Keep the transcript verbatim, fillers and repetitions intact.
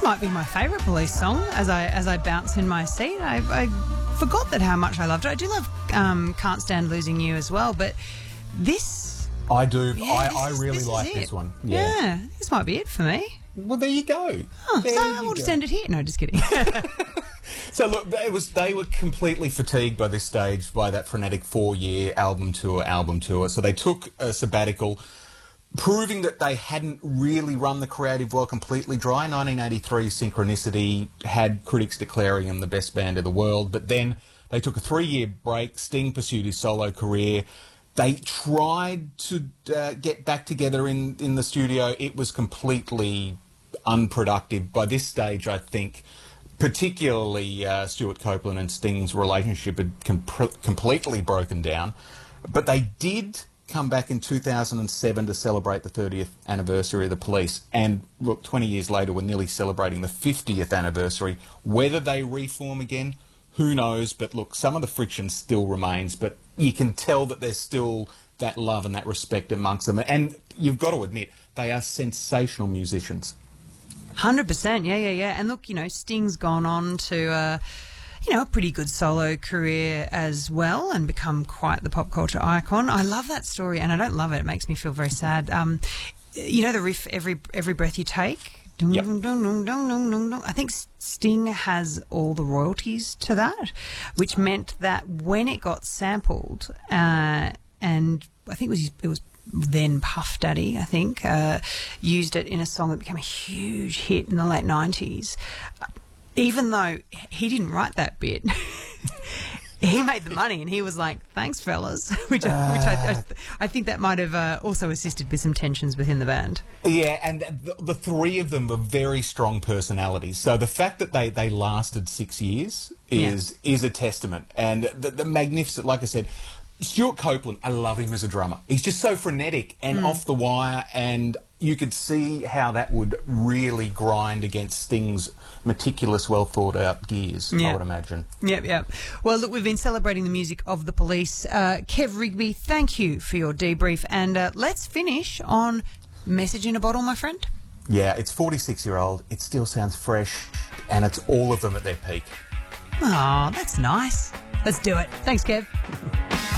might be my favourite Police song as I as I bounce in my seat. I, I forgot that how much I loved it. I do love um, Can't Stand Losing You as well, but this... I do. Yeah, I, this I is- really this is like it. this one. Yeah. Yeah. This might be it for me. Well, there you go. Oh, There so you we'll go. just end it here. No, just kidding. So look, it was they were completely fatigued by this stage by that frenetic four-year album tour, album tour. So they took a sabbatical, proving that they hadn't really run the creative well completely dry. nineteen eighty-three, Synchronicity had critics declaring them the best band in the world, but then they took a three-year break. Sting pursued his solo career. They tried to uh, get back together in, in the studio. It was completely unproductive. By this stage, I think, particularly uh, Stuart Copeland and Sting's relationship had com- completely broken down. But they did come back in two thousand seven to celebrate the thirtieth anniversary of the Police. And look, twenty years later, we're nearly celebrating the fiftieth anniversary. Whether they reform again, who knows? But look, some of the friction still remains, but you can tell that there's still that love and that respect amongst them. And you've got to admit, they are sensational musicians. one hundred percent, yeah, yeah, yeah. And look, you know, Sting's gone on to, uh, you know, a pretty good solo career as well and become quite the pop culture icon. I love that story, and I don't love it. It makes me feel very sad. Um, you know the riff, Every Every Breath You Take? Yep. I think Sting has all the royalties to that, which meant that when it got sampled, uh, and I think it was it was then Puff Daddy, I think, uh, used it in a song that became a huge hit in the late nineties. Even though he didn't write that bit, he made the money, and he was like, "Thanks, fellas," which, I, which I, I, I think that might have uh, also assisted with some tensions within the band. Yeah, and the, the three of them were very strong personalities. So the fact that they, they lasted six years is yeah. is a testament. And the, the magnificent, like I said, Stuart Copeland, I love him as a drummer. He's just so frenetic and mm. off the wire, and you could see how that would really grind against Sting's meticulous, well-thought-out gears, yep. I would imagine. Yep, yep. Well, look, we've been celebrating the music of the Police. Uh, Kev Rigby, thank you for your debrief, and uh, let's finish on Message in a Bottle, my friend. Yeah, it's forty-six-year-old. It still sounds fresh, and it's all of them at their peak. Oh, that's nice. Let's do it. Thanks, Kev.